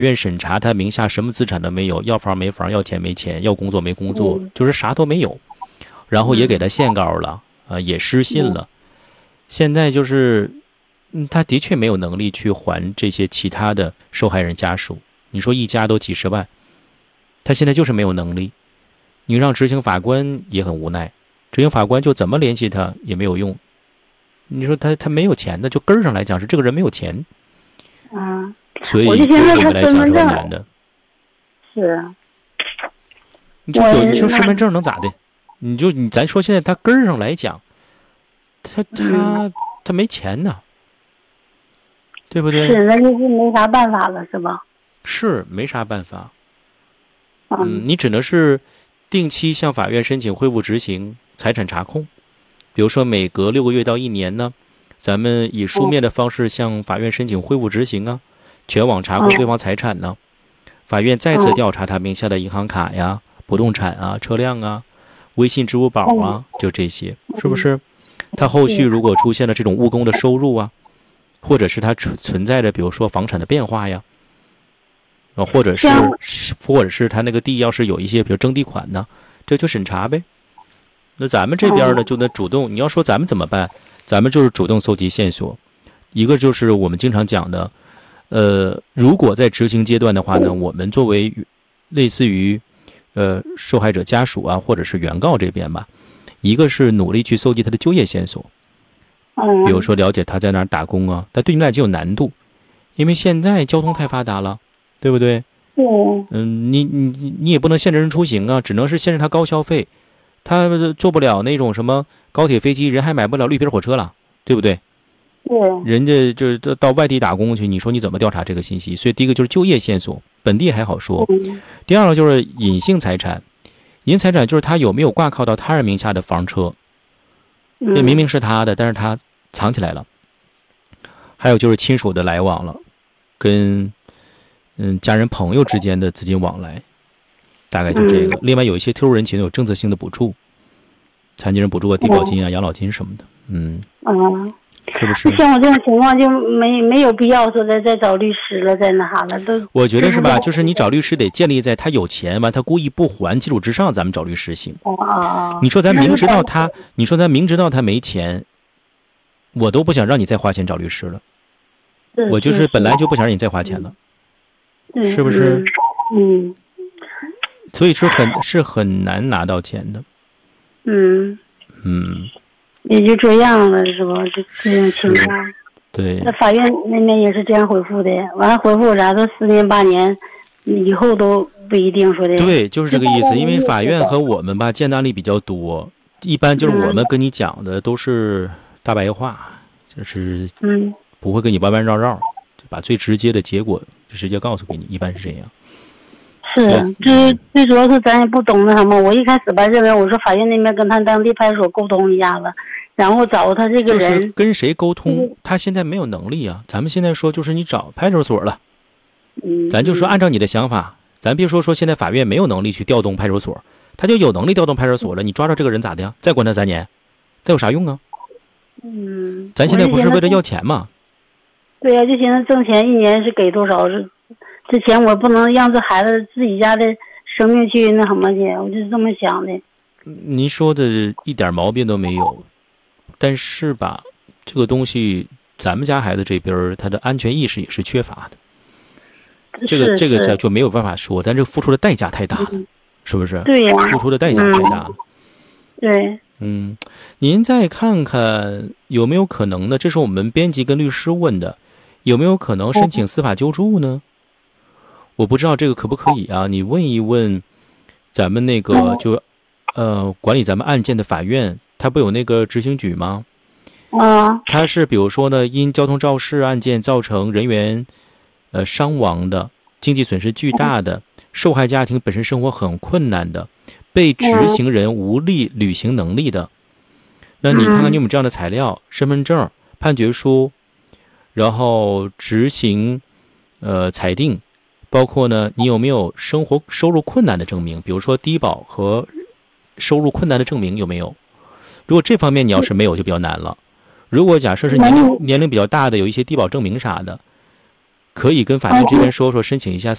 院审查他名下什么资产都没有，要房没房，要钱没钱，要工作没工作，就是啥都没有。然后也给他限告了，也失信了。现在就是，他的确没有能力去还这些其他的受害人家属。你说一家都几十万，他现在就是没有能力。你让执行法官也很无奈，执行法官就怎么联系他也没有用。你说他没有钱的，就根儿上来讲是这个人没有钱。所以对你们来讲是很难的。 是。 你说身份证能咋的？咱说现在他根儿上来讲，他没钱呢，对不对？ 是，那就是没啥办法了，是吧？ 是没啥办法。你只能是定期向法院申请恢复执行财产查控，比如说每隔6个月到1年呢，咱们以书面的方式向法院申请恢复执行啊，全网查控对方财产呢，法院再次调查他名下的银行卡呀、不动产啊、车辆啊、微信、支付宝啊，就这些，是不是？他后续如果出现了这种误工的收入啊，或者是他存在着比如说房产的变化呀，或者是他那个地要是有一些比如征地款呢，这就审查呗。那咱们这边呢就得主动，你要说咱们怎么办？咱们就是主动搜集线索。一个就是我们经常讲的，如果在执行阶段的话呢，我们作为类似于受害者家属啊，或者是原告这边吧，一个是努力去搜集他的就业线索，比如说了解他在哪儿打工啊，但对你们来讲有难度，因为现在交通太发达了，对不对？你也不能限制人出行啊，只能是限制他高消费，他做不了那种什么高铁飞机，人还买不了绿皮火车了，对不对？人家就是到外地打工去，你说你怎么调查这个信息？所以第一个就是就业线索，本地还好说。第二个就是隐性财产，隐性财产就是他有没有挂靠到他人名下的房车，这明明是他的，但是他藏起来了。还有就是亲属的来往了，跟家人朋友之间的资金往来，大概就这个。另外有一些特殊人群有政策性的补助，残疾人补助啊、低保金啊、养老金什么的，是不是？ 像我这种情况就没有必要说再找律师了，在那哈了都。 我觉得是吧？就是你找律师得建立在他有钱完他故意不还基础之上，咱们找律师行。你说咱明知道他没钱，我都不想让你再花钱找律师了。我就是本来就不想让你再花钱了，是不是？所以是很难拿到钱的。 也就这样了，是吧？就这种情况。 对。 那法院那边也是这样回复的，完了回复啥都4年8年，以后都不一定说的。 对，就是这个意思。因为法院和我们吧见的案例比较多，一般就是我们跟你讲的都是大白话，就是不会跟你弯弯绕绕，就把最直接的结果就直接告诉给你，一般是这样。 是，最主要是咱也不懂那什么。我一开始吧认为我说法院那边跟他当地派出所沟通一下子，然后找他这个人。 就是跟谁沟通？他现在没有能力啊。咱们现在说就是你找派出所了，咱就说按照你的想法，咱别说现在法院没有能力去调动派出所，他就有能力调动派出所了。你抓着这个人咋的呀？再关他3年，他有啥用啊？咱现在不是为了要钱吗？ 对呀，就寻思挣钱1年是给多少是。之前我不能让这孩子自己家的生命去那什么去，我就是这么想的。 您说的一点毛病都没有，但是吧，这个东西咱们家孩子这边他的安全意识也是缺乏的。这个就没有办法说，但这个付出的代价太大了，是不是？ 对呀， 付出的代价太大了。 对。 您再看看有没有可能呢？这是我们编辑跟律师问的，有没有可能申请司法救助呢？我不知道这个可不可以啊？你问一问咱们那个管理咱们案件的法院，他不有那个执行局吗？他是比如说呢，因交通肇事案件造成人员伤亡的、经济损失巨大的、受害家庭本身生活很困难的、被执行人无力履行能力的，那你看看你有没有这样的材料：身份证、判决书，然后执行裁定。包括呢，你有没有收入困难的证明？比如说低保和收入困难的证明有没有？如果这方面你要是没有，就比较难了。如果假设是年龄比较大的，有一些低保证明啥的， 可以跟法院这边说说，申请一下